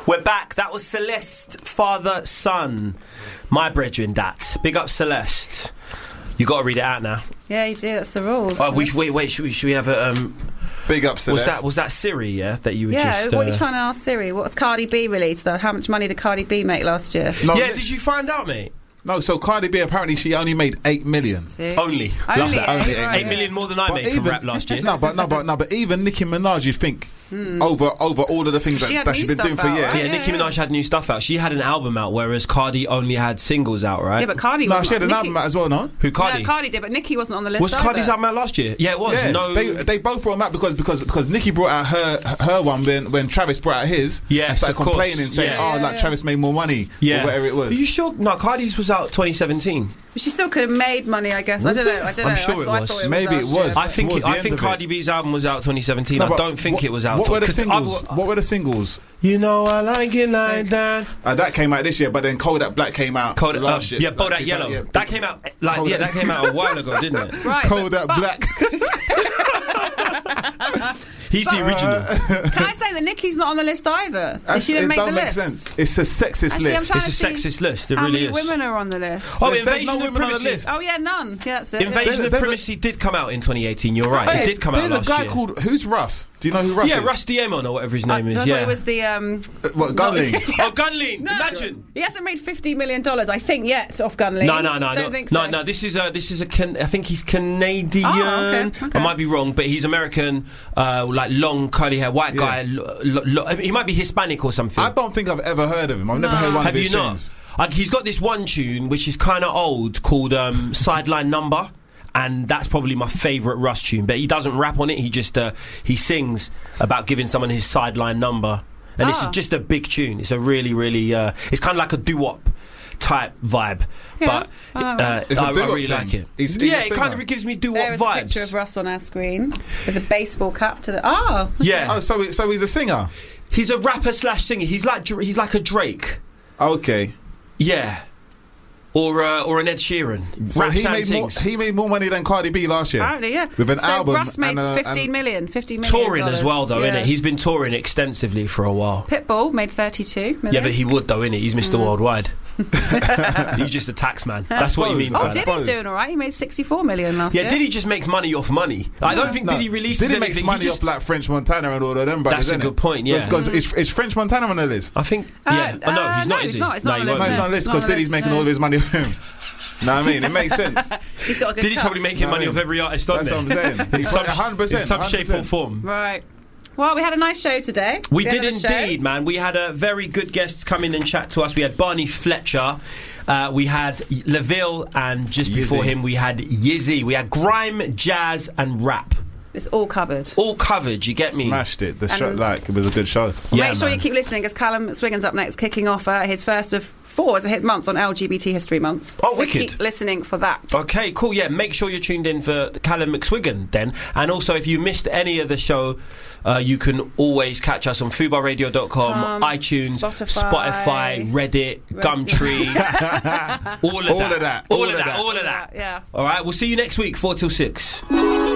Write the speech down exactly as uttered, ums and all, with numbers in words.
We're back. That was Celeste, father, son. My brethren, that. Big up, Celeste. You got to read it out now. Yeah, you do. That's the rules. Oh, we, wait, wait. Should we, should we have a... Um, Big up, Celeste. Was that, was that Siri, yeah, that you were yeah, just... Yeah, what uh, are you trying to ask Siri? What's Cardi B released, though? How much money did Cardi B make last year? No, yeah, did you find out, mate? No, so Cardi B, apparently she only made eight million. See? Only. Only, eight, only eight, right, eight million yeah. more than I But made even, from rap last year. No, but no, but no, but even Nicki Minaj, you think hmm. over over all of the things she that, that she's been doing for out, years. Right? Yeah, yeah, Nicki yeah. Minaj had new stuff out. She had an album out, whereas Cardi only had singles out, right? Yeah, but Cardi No, wasn't she had an Nicki, album out as well, no? Who, Cardi? No, Cardi did, but Nicki wasn't on the list. Was either. Cardi's album out last year? Yeah, it was. Yeah, no, they they both brought them out because because because Nicki brought out her her one when when Travis brought out his. Yes, and started of course. complaining, saying, Yeah. "Oh, Yeah, like yeah. Travis made more money, yeah. or whatever it was." Are you sure? No, Cardi's was out twenty seventeen. But she still could have made money, I guess. Was I don't it? know. I don't I'm know. sure I, it was. I thought it Maybe it was. last was. year, I but- think Towards it, the I end think of it. Cardi B's album was out twenty seventeen. No, I but don't think what, it was out. What were the 'cause singles? I've- What were the singles? You know I like it like that. Uh, that came out this year, but then Kodak Black came out Kodak, last uh, year. yeah, Like, Bodak two Yellow. thousand, yeah. That came out like Kodak. yeah, that came out a while ago, didn't it? Right, Kodak but, Black. He's the original. but can I say that Nicki's not on the list either? So That's- she didn't it make don't the make list. sense. It's a sexist Actually, I'm list. trying It's a to see sexist list. It How really many is. women are on the list? Oh, There's- there's Invasion no of women on the Privacy. list. Oh yeah, none. Yeah, that's it. Invasion There's a- of there's a- Privacy did come out in twenty eighteen. You're right. Hey, It did come out there's last a guy year. called who's Russ? Do you know who Russ Yeah, is? Rusty Amon or whatever his I, name I is. thought Yeah. it was the um. Uh, What, Gunling? Oh, Gunling! No. Imagine. He hasn't made fifty million dollars, I think, yet off Gunling. No, no, no, Don't no, think so. no, no. This is a, this is a. Can, I think he's Canadian. Oh, okay, okay. I might be wrong, but he's American. Uh, like long curly hair, white guy. Yeah. Lo, lo, lo, he might be Hispanic or something. I don't think I've ever heard of him. I've never No. heard one Have of you his not? tunes. Like, he's got this one tune which is kind of old called um, "Sideline Number." And that's probably my favourite Russ tune. But he doesn't rap on it. He just uh, he sings about giving someone his sideline number, and it's Ah. just a big tune. It's a really, really. Uh, it's kind of like a doo-wop type vibe. Yeah. But Oh. uh, It's a I, I doo-wop really tune. like it. He's- he's yeah, a it kind singer. of gives me doo-wop There is a vibes. picture of Russ on our screen with a baseball cap to the. Oh, Yeah, Oh, so so he's a singer. he's a rapper slash singer. He's like Dra- he's like a Drake. Okay. Yeah. Or uh, or an Ed Sheeran. So Raps he and made more. sings. He made more money than Cardi B last year. apparently, yeah. With an so album Russ made and a- fifteen and- million. fifteen million touring as well, though, yeah. innit? He's been touring extensively for a while. Pitbull made thirty-two million. Yeah, but he would, though, innit? He's Mister Mm. Worldwide. He's just a tax man. That's what he means I Oh, by that. Diddy's suppose. doing all right. He made sixty-four million last Yeah, year. Diddy just makes money off money. I don't think No, Diddy releases Diddy anything. makes He money just- off like French Montana and all of them. That's a good point, yeah. Because is, is French Montana on the list? I think, Uh, yeah. Oh, no, uh, he's no, not, is he's he? not, he's no, not he on the won't No, list, he's not on the list Not on because the Diddy's list, making no. all of his money off him. No, I mean it makes sense. He's got a good Diddy's cut. probably making No, money I off mean, every artist on That's there. what I'm saying. In He's some, one hundred percent, in some shape or one hundred percent. form. Right. Well, we had a nice show today. We had did another show. indeed, man. We had a very good guests come in and chat to us. We had Barney Fletcher. Uh, we had LaVille, and just before Yizzy. him, we had Yizzy. We had grime, jazz, and rap. It's all covered. All covered, you get me? Smashed it. The And- show, like it was a good show. Yeah, Make sure man. you keep listening because Callum Swiggan's up next, kicking off uh, his first of four as a hit month on L G B T History Month. Oh, so wicked. keep listening for that. Okay, cool. Yeah, make sure you're tuned in for Callum McSwiggan then. And also, if you missed any of the show, uh, you can always catch us on fubar radio dot com, Um, iTunes, Spotify, Spotify, Reddit, Reddit. Gumtree, all of All that, of that, all, all of of that, that. all of that. Yeah. All right, we'll see you next week, four till six.